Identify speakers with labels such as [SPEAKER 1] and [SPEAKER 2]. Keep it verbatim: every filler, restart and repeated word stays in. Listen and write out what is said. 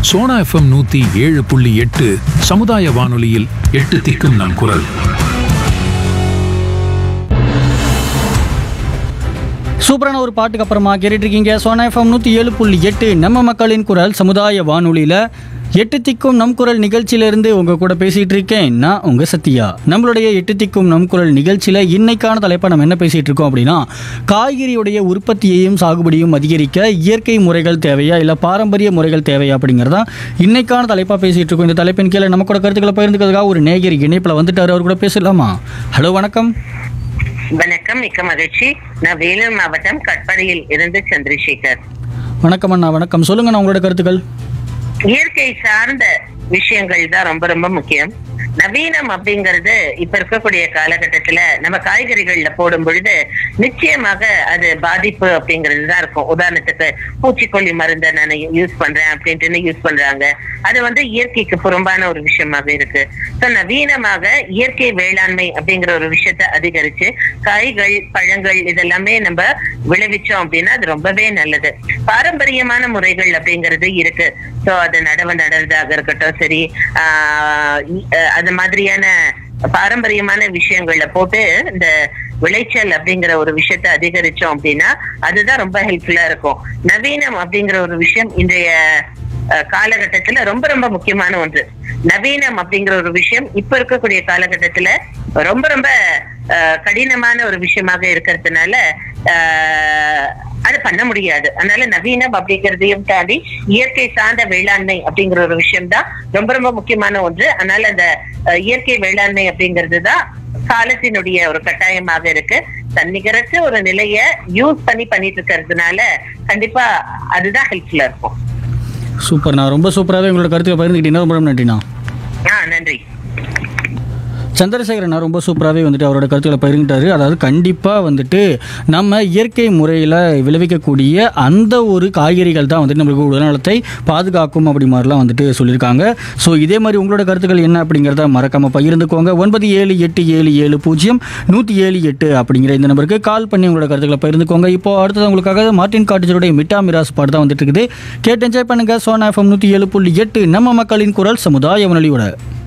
[SPEAKER 1] Sona FM நூத்தி ஏழு புள்ளி எட்டு சமுதாய வானொலியில் எட்டு திக்கும் நம் குரல்.
[SPEAKER 2] சூப்பரான ஒரு பாட்டுக்கு அப்புறமா கேட்டுட்டு இருக்கீங்க சோனா எஃப்எம் நூற்றி ஏழு புள்ளி எட்டு நம்ம மக்களின் குரல் சமுதாய வானொலியில் எட்டு திக்கும் நம் குரல் நிகழ்ச்சியிலேருந்து உங்கள் கூட பேசிகிட்டு இருக்கேன் நான் உங்கள் சத்யா. நம்மளுடைய எட்டு திக்கும் நம் குரல் நிகழ்ச்சியில் இன்னைக்கான தலைப்பை நம்ம என்ன பேசிகிட்டு இருக்கோம் அப்படின்னா, காய்கறியுடைய உற்பத்தியையும் சாகுபடியும் அதிகரிக்க இயற்கை முறைகள் தேவையா இல்லை பாரம்பரிய முறைகள் தேவையா அப்படிங்கிறதான் இன்னைக்கான தலைப்பாக பேசிகிட்டு இருக்கோம். இந்த தலைப்பின் கீழே நம்ம கூட கருத்துக்களை பகிர்ந்துக்கிறதுக்காக ஒரு நேயர் இணைப்பில் வந்துட்டார். அவர் கூட பேசலாமா? ஹலோ, வணக்கம்.
[SPEAKER 3] வணக்கம், மிக்க மகிழ்ச்சி. நான் வேலூர் மாவட்டம் கட்பாடியில் இருந்து சந்திரசேகர்.
[SPEAKER 2] வணக்கம் அண்ணா. வணக்கம், சொல்லுங்க நான் உங்களோட கருத்துக்கள்.
[SPEAKER 3] இயற்கை சார்ந்த விஷயங்கள் தான் ரொம்ப ரொம்ப முக்கியம். நவீனம் அப்படிங்கறது இப்ப இருக்கக்கூடிய காலகட்டத்துல நம்ம காய்கறிகள்ல போடும் பொழுது நிச்சயமாக அது பாதிப்பு அப்படிங்கிறது தான் இருக்கும். உதாரணத்துக்கு பூச்சிக்கொல்லி மருந்தை நான் யூஸ் பண்றேன் அப்படின்ட்டு யூஸ் பண்றாங்க. அது வந்து இயற்கைக்கு புறம்பான ஒரு விஷயமாக இருக்கு. சோ நவீனமாக இயற்கை வேளாண்மை அப்படிங்கிற ஒரு விஷயத்த அதிகரிச்சு காய்கள் பழங்கள் இதெல்லாமே நம்ம விளைவிச்சோம் அப்படின்னா அது ரொம்பவே நல்லது. பாரம்பரியமான முறைகள் அப்படிங்கிறது இருக்கு. சோ அது நடவு நடறதாக இருக்கட்டும், சரி ஆஹ் அது மாதிரியான பாரம்பரியமான விஷயங்கள்ல போட்டு இந்த விளைச்சல் அப்படிங்கிற ஒரு விஷயத்த அதிகரிச்சோம் அப்படின்னா அதுதான் ரொம்ப ஹெல்ப்ஃபுல்லா இருக்கும். நவீனம் அப்படிங்கிற ஒரு விஷயம் இன்றைய காலகட்டத்துல ரொம்ப ரொம்ப முக்கியமான ஒன்று. நவீனம் அப்படிங்கிற ஒரு விஷயம் இப்ப இருக்கக்கூடிய காலகட்டத்துல ரொம்ப ரொம்ப கடினமான ஒரு விஷயமாக இருக்கிறதுனால ஆஹ் அது பண்ண முடியாது. அதனால நவீனம் அப்படிங்கறதையும் தாண்டி இயற்கை சார்ந்த வேளாண்மை அப்படிங்கிற ஒரு விஷயம் தான் ரொம்ப ரொம்ப முக்கியமான ஒன்று. அதனால அந்த இயற்கை வேளாண்மை அப்படிங்கிறது தான் காலத்தினுடைய ஒரு கட்டாயமாக இருக்கு. தன்னிகரற்ற ஒரு நிலைய யூஸ் பண்ணி பண்ணிட்டு இருக்கிறதுனால கண்டிப்பா அதுதான் ஹெல்ப்ஃபுல்லா இருக்கும்.
[SPEAKER 2] சூப்பர், நான் ரொம்ப சூப்பராகவே உங்களோட கருத்துக்களை பகிர்ந்துக்கிட்டீங்கன்னா ரொம்ப நன்றிண்ணா.
[SPEAKER 3] ஆ, நன்றி.
[SPEAKER 2] சந்திரசேகரனா ரொம்ப சூப்பராகவே வந்துட்டு அவரோட கருத்துக்களை பகிர்ந்துட்டாரு. அதாவது கண்டிப்பாக வந்துட்டு நம்ம இயற்கை முறையில் விளைவிக்கக்கூடிய அந்த ஒரு காய்கறிகள் தான் வந்துட்டு நம்மளுக்கு உடல்நலத்தை பாதுகாக்கும் அப்படி மாதிரிலாம் வந்துட்டு சொல்லியிருக்காங்க. ஸோ இதே மாதிரி உங்களோட கருத்துக்கள் என்ன அப்படிங்கிறத மறக்காமல் பகிர்ந்துக்கோங்க. ஒன்பது ஏழு எட்டு ஏழு ஏழு பூஜ்ஜியம் நூற்றி ஏழு எட்டு அப்படிங்கிற இந்த நம்பருக்கு கால் பண்ணி உங்களோட கருத்துக்களை பகிர்ந்துக்கோங்க. இப்போ அடுத்தது உங்களுக்காக மார்ட்டின் காட்டேஜருடைய மிட்டா மிராஸ் பாட்டு தான் வந்துட்டு இருக்குது. கேட்டு என்ஜாய் பண்ணுங்கள். சோனா எஃப்எம் நூற்றி ஏழு புள்ளி எட்டு நம்ம மக்களின் குரல் சமுதாய வானொலியோட.